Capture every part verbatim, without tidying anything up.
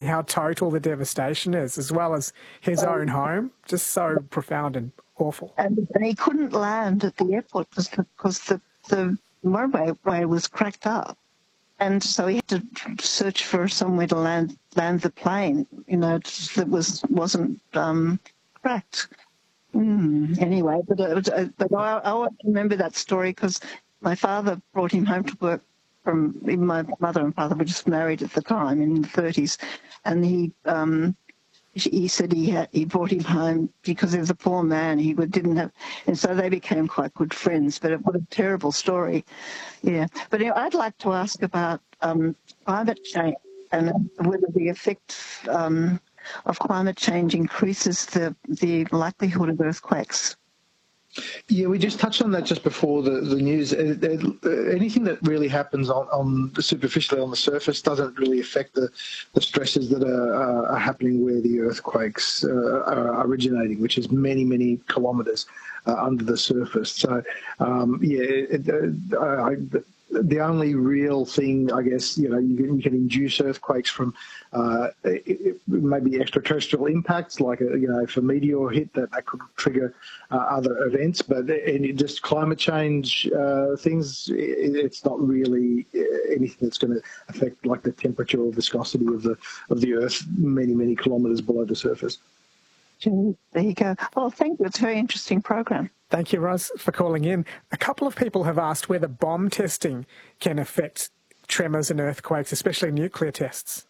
how total the devastation is, as well as his own home. Just so profound and awful. And, and he couldn't land at the airport because the, the motorway was cracked up. And so he had to search for somewhere to land land the plane, you know, that was, wasn't um, cracked. Mm, anyway, but, uh, but I, I remember that story because my father brought him home to work from, my mother and father were just married at the time in the thirties, and he um, he said he had, he brought him home because he was a poor man. He didn't have, and so they became quite good friends. But it, what a terrible story, yeah. But you know, I'd like to ask about um, climate change and whether the effect um, of climate change increases the the likelihood of earthquakes. Yeah, we just touched on that just before the, the news. It, it, anything that really happens on, on superficially on the surface doesn't really affect the, the stresses that are, uh, are happening where the earthquakes uh, are originating, which is many, many kilometres uh, under the surface. So, um, yeah, it, it, I, I, the only real thing, I guess, you know, you can, you can induce earthquakes from uh, it, it maybe extraterrestrial impacts, like, a, you know, if a meteor hit, that, that could trigger uh, other events. But any just climate change uh, things, it, it's not really anything that's going to affect, like, the temperature or viscosity of the of the Earth many, many kilometres below the surface. There you go. Oh, thank you. It's a very interesting program. Thank you, Ros, for calling in. A couple of people have asked whether bomb testing can affect tremors and earthquakes, especially nuclear tests.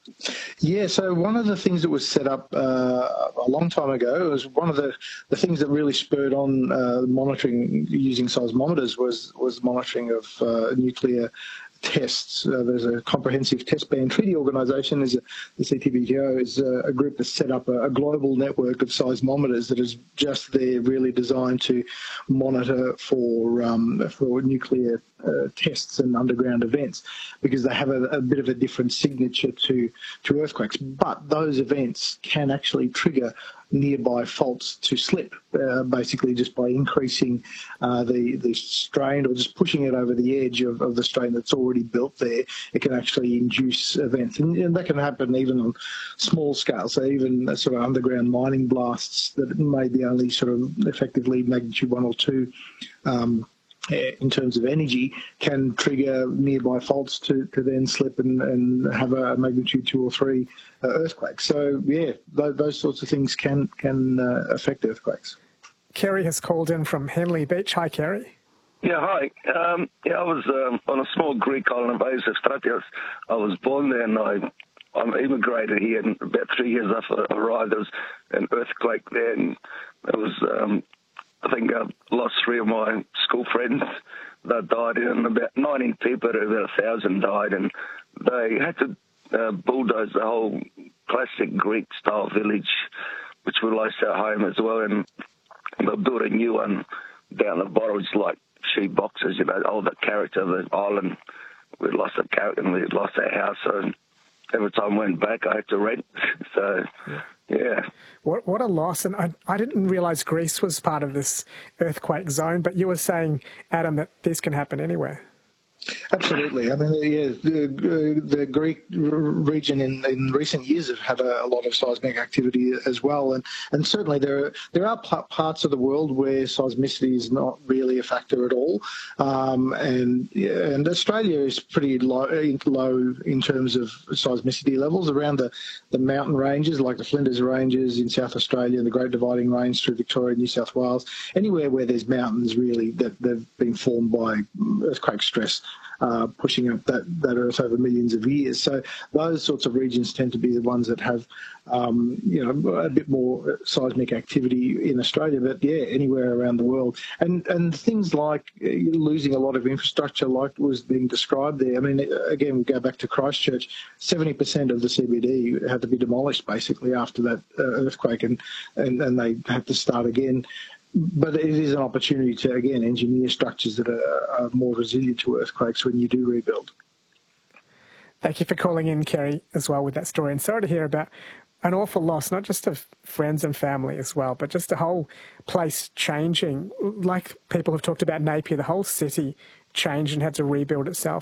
Yeah, so one of the things that was set up uh, a long time ago was one of the, the things that really spurred on uh, monitoring using seismometers was, was monitoring of uh, nuclear tests. Uh, there's a comprehensive test ban treaty organisation. Is the C T B T O is a, a group that set up a, a global network of seismometers that is just there, really designed to monitor for um, for nuclear uh, tests and underground events, because they have a, a bit of a different signature to to earthquakes. But those events can actually trigger nearby faults to slip, uh, basically just by increasing uh, the, the strain or just pushing it over the edge of, of the strain that's already built there. It can actually induce events, and, and that can happen even on small scale. So even sort of underground mining blasts that may be only sort of effectively magnitude one or two um, in terms of energy can trigger nearby faults to, to then slip and, and have a magnitude two or three uh, earthquake. So, yeah, those, those sorts of things can can uh, affect earthquakes. Kerry has called in from Henley Beach. Hi, Kerry. Yeah, hi. Um, yeah, I was um, on a small Greek island of Agios Stratios. I was born there, and I I immigrated here, and about three years after I arrived, there was an earthquake there, and it was... Um, I think I lost three of my school friends that died, and about nineteen people, about a thousand died, and they had to uh, bulldoze the whole classic Greek-style village, which we lost our home as well, and they built a new one down the bottom. It's like sheep boxes, you know, all the character of the island. We lost a character, and we lost our house, so every time I went back, I had to rent. So, yeah. yeah. What what a loss. And I, I didn't realise Greece was part of this earthquake zone, but you were saying, Adam, that this can happen anywhere. Absolutely. I mean, yeah, the, the Greek region in, in recent years have had a, a lot of seismic activity as well, and, and certainly there are there are parts of the world where seismicity is not really a factor at all, um, and yeah, and Australia is pretty low, low in terms of seismicity levels around the, the mountain ranges like the Flinders Ranges in South Australia and the Great Dividing Range through Victoria, New South Wales. Anywhere where there's mountains, really, that they've been formed by earthquake stress. Uh, pushing up that, that earth over millions of years. So those sorts of regions tend to be the ones that have, um, you know, a bit more seismic activity in Australia, but yeah, anywhere around the world. And and things like losing a lot of infrastructure like was being described there. I mean, again, we go back to Christchurch, seventy percent of the C B D had to be demolished basically after that uh, earthquake, and, and, and they had to start again. But it is an opportunity to, again, engineer structures that are, are more resilient to earthquakes when you do rebuild. Thank you for calling in, Kerry, as well, with that story. And sorry to hear about an awful loss, not just of friends and family as well, but just the whole place changing. Like people have talked about Napier, the whole city changed and had to rebuild itself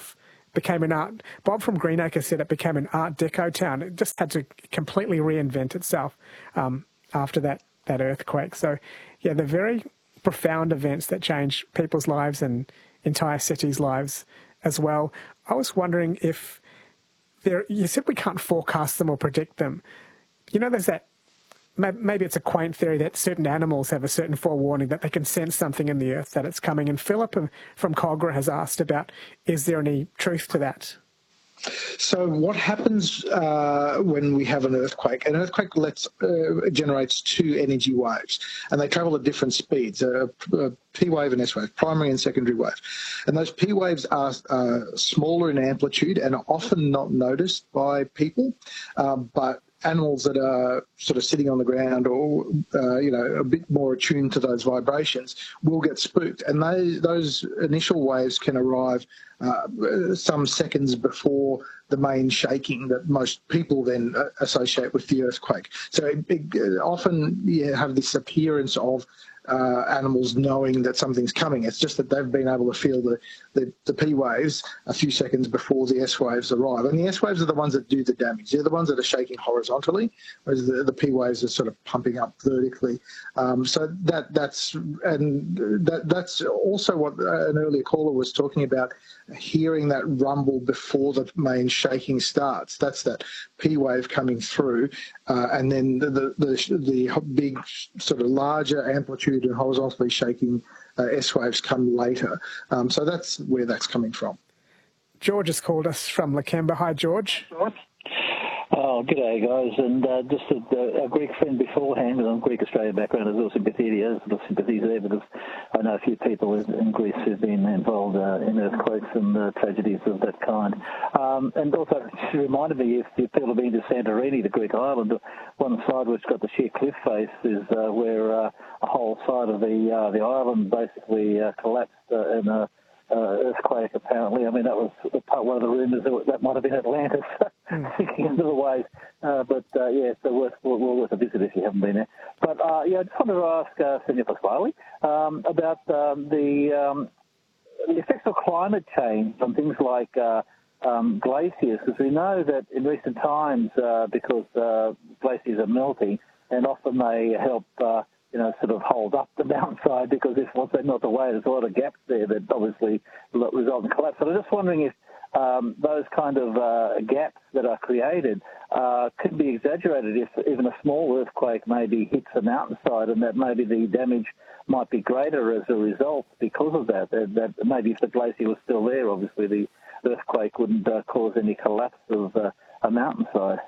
became an art. Bob from Greenacre said it became an Art Deco town. It just had to completely reinvent itself um, after that, that earthquake. So, yeah, they're very profound events that change people's lives and entire cities' lives as well. I was wondering if there, you simply can't forecast them or predict them. You know, there's that, maybe it's a quaint theory that certain animals have a certain forewarning that they can sense something in the earth, that it's coming. And Philip from Cogra has asked about, is there any truth to that? So what happens uh, when we have an earthquake? An earthquake lets uh, generates two energy waves, and they travel at different speeds, a, a P wave and S wave, primary and secondary wave. And those P waves are uh, smaller in amplitude and are often not noticed by people, uh, but animals that are sort of sitting on the ground or, uh, you know, a bit more attuned to those vibrations will get spooked. And they, those initial waves can arrive uh, some seconds before the main shaking that most people then associate with the earthquake. So it, it, often you have this appearance of Uh, animals knowing that something's coming. It's just that they've been able to feel the, the, the P waves a few seconds before the S waves arrive. And the S waves are the ones that do the damage. They're the ones that are shaking horizontally, whereas the, the P waves are sort of pumping up vertically. Um, so that that's and that that's also what an earlier caller was talking about, hearing that rumble before the main shaking starts. That's that P wave coming through, uh, and then the, the the the big sort of larger amplitude and horizontally shaking uh, S waves come later. Um, so that's where that's coming from. George has called us from Lakemba. Hi, George. Oh, g'day, guys. And uh, just a, a Greek friend beforehand, and I'm Greek Australian background, there's also sympathy there, sort of sympathies there, because I know a few people in, in Greece who've been involved uh, in earthquakes and uh, tragedies of that kind. Um, and also, it reminded me, if people have been to Santorini, the Greek island, one side which got the sheer cliff face is uh, where uh, a whole side of the uh, the island basically uh, collapsed uh, in a Uh, earthquake, apparently. I mean, that was part one of the rumours that that might have been Atlantis sinking into the waves. Uh, but, uh, yeah, it's worth, well, worth a visit if you haven't been there. But, uh, yeah, I just wanted to ask uh, Senor Pasquale um, about um, the, um, the effects of climate change on things like uh, um, glaciers, because we know that in recent times, uh, because uh, glaciers are melting, and often they help uh, you know, sort of hold up the mountainside, because if once they melt away, there's a lot of gaps there that obviously result in collapse. So I'm just wondering if um, those kind of uh, gaps that are created uh, could be exaggerated if even a small earthquake maybe hits a mountainside, and that maybe the damage might be greater as a result because of that. That, that maybe if the glacier was still there, obviously the earthquake wouldn't uh, cause any collapse of uh, a mountainside.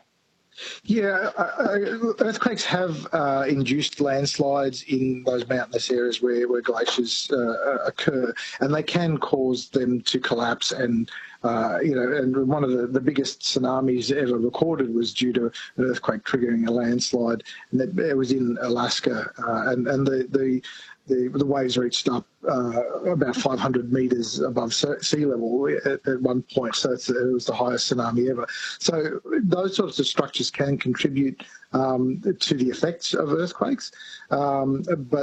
Yeah, uh, earthquakes have uh, induced landslides in those mountainous areas where, where glaciers uh, occur, and they can cause them to collapse. And uh, you know, and one of the, the biggest tsunamis ever recorded was due to an earthquake triggering a landslide, and it, it was in Alaska, uh, and and the the The, the waves reached up uh, about five hundred metres above sea level at, at one point, so it's, it was the highest tsunami ever. So those sorts of structures can contribute um, to the effects of earthquakes, um, but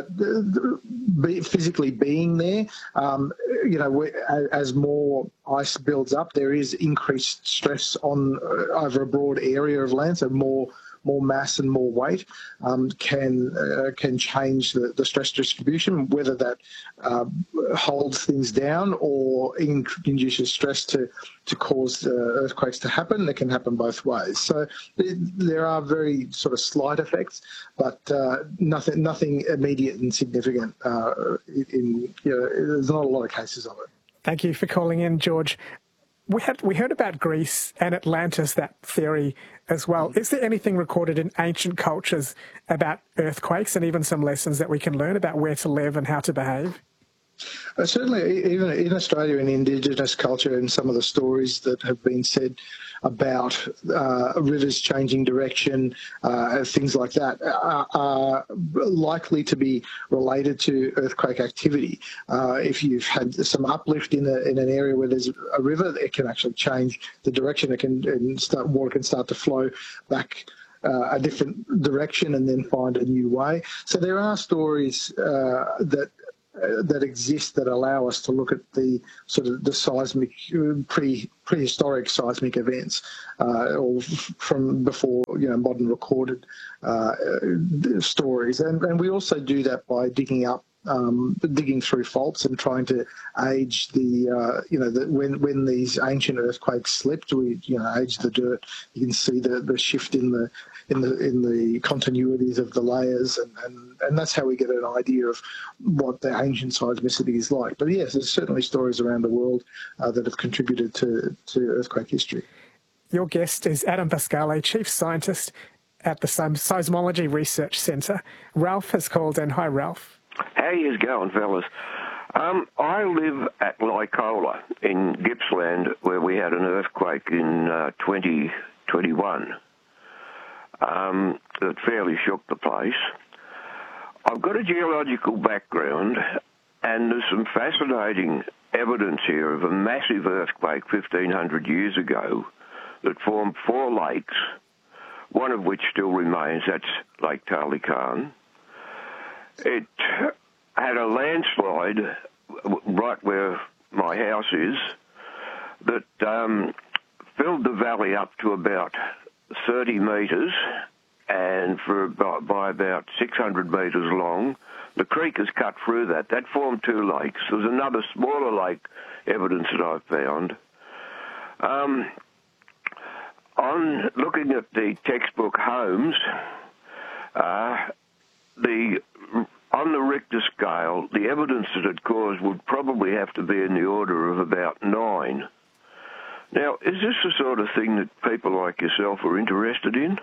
be, physically being there, um, you know, as more ice builds up, there is increased stress on uh, over a broad area of land, so more more mass and more weight um, can uh, can change the, the stress distribution, whether that uh, holds things down or in, induces stress to, to cause uh, earthquakes to happen. It can happen both ways. So it, there are very sort of slight effects, but uh, nothing nothing immediate and significant. Uh, in, you know, there's not a lot of cases of it. Thank you for calling in, George. We had we heard about Greece and Atlantis, that theory as well. Is there anything recorded in ancient cultures about earthquakes, and even some lessons that we can learn about where to live and how to behave? Uh, certainly, even in Australia, in Indigenous culture, and some of the stories that have been said about uh, rivers changing direction, uh, things like that, are, are likely to be related to earthquake activity. Uh, if you've had some uplift in, a, in an area where there's a river, it can actually change the direction. It can and start, water can start to flow back Uh, a different direction and then find a new way. So there are stories uh, that uh, that exist that allow us to look at the sort of the seismic, pre prehistoric seismic events, uh, or from before you know modern recorded uh, stories, and and we also do that by digging up. Um, digging through faults and trying to age the, uh, you know, the, when when these ancient earthquakes slipped, we, you know, age the dirt. You can see the, the shift in the in the in the continuities of the layers, and, and, and that's how we get an idea of what the ancient seismicity is like. But yes, there's certainly stories around the world uh, that have contributed to to earthquake history. Your guest is Adam Pascale, Chief Scientist at the Seismology Research Centre. Ralph has called in. Hi, Ralph. How yous going, fellas? Um, I live at Lycola in Gippsland, where we had an earthquake in uh, twenty twenty-one um, that fairly shook the place. I've got a geological background, and there's some fascinating evidence here of a massive earthquake fifteen hundred years ago that formed four lakes, one of which still remains. That's Lake Tali-Khan. It had a landslide right where my house is that um, filled the valley up to about thirty metres and for about, by about six hundred metres long. The creek has cut through that. That formed two lakes. There's another smaller lake evidence that I've found. Um, on looking at the textbook Holmes, uh, the on the Richter scale, the evidence that it caused would probably have to be in the order of about nine. Now, is this the sort of thing that people like yourself are interested in?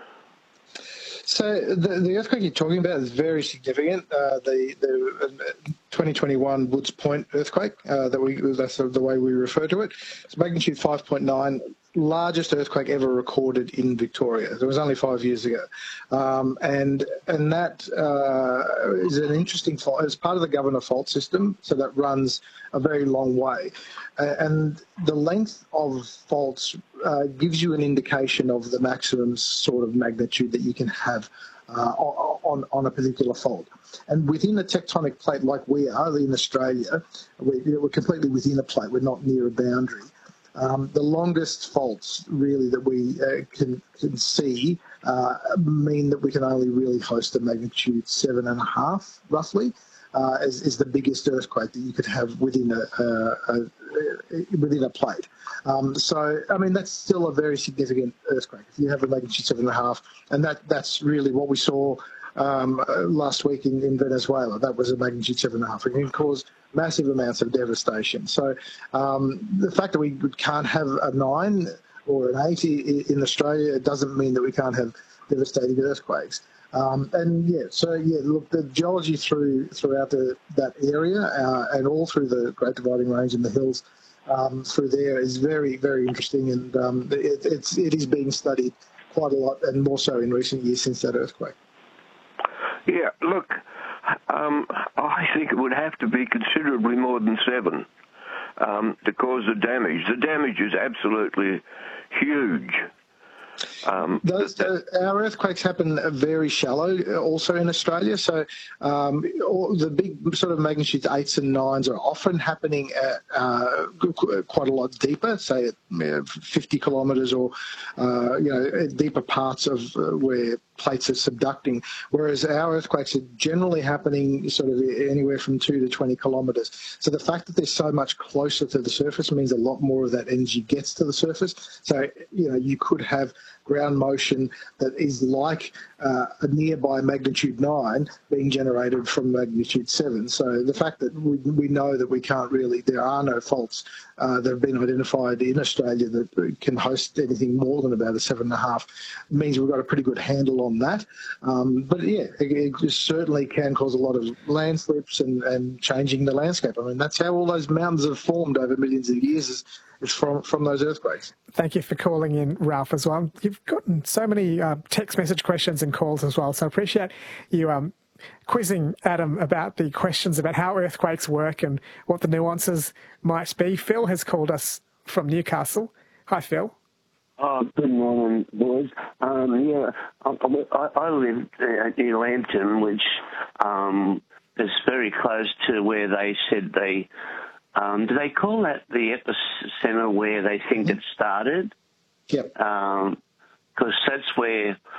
So the, the earthquake you're talking about is very significant. Uh, the the twenty twenty-one Woods Point earthquake, uh, that we that's the way we refer to it. It's magnitude five point nine, largest earthquake ever recorded in Victoria. It was only five years ago, um, and and that uh, is an interesting fault. It's part of the Governor fault system, so that runs a very long way, uh, and the length of faults uh, gives you an indication of the maximum sort of magnitude that you can have uh, on on a particular fault. And within a tectonic plate like we are in Australia, we're, we're completely within a plate. We're not near a boundary. Um, the longest faults, really, that we uh, can, can see uh, mean that we can only really host a magnitude seven and a half, roughly, uh, is, is the biggest earthquake that you could have within a, a, a, a within a plate. Um, so, I mean, that's still a very significant earthquake. If you have a magnitude seven and a half, and that that's really what we saw um, last week in, in Venezuela. That was a magnitude seven and a half. It can cause massive amounts of devastation. So um, the fact that we can't have a nine or an eight in Australia, it doesn't mean that we can't have devastating earthquakes. Um, and yeah, so yeah, look, the geology through throughout the, that area uh, and all through the Great Dividing Range and the hills um, through there is very, very interesting, and um, it, it's it is being studied quite a lot, and more so in recent years since that earthquake. Yeah, look, um, I think it would have to be considerably more than seven um, to cause the damage. The damage is absolutely huge. Um, Those, uh, our earthquakes happen very shallow also in Australia, so um, all the big sort of magnitudes eights and nines are often happening at uh, quite a lot deeper, say at fifty kilometres or uh, you know deeper parts of uh, where plates are subducting, whereas our earthquakes are generally happening sort of anywhere from two to twenty kilometres. So the fact that they're so much closer to the surface means a lot more of that energy gets to the surface. So, you know, you could have ground motion that is like uh, a nearby magnitude nine being generated from magnitude seven. So the fact that we, we know that we can't really, there are no faults uh, that have been identified in Australia that can host anything more than about a seven and a half means we've got a pretty good handle on that. Um, but yeah, it, it certainly can cause a lot of landslips and, and changing the landscape. I mean, that's how all those mountains have formed over millions of years, is, is from, from those earthquakes. Thank you for calling in, Ralph, as well. You've gotten so many uh, text message questions and calls as well, so I appreciate you um, quizzing Adam about the questions about how earthquakes work and what the nuances might be. Phil has called us from Newcastle. Hi, Phil. Oh, good morning, boys. Um, yeah, I, I, I lived uh, near Lambton, which um, is very close to where they said they, um, do they call that the epicenter where they think it started? Yep. Um, because that's where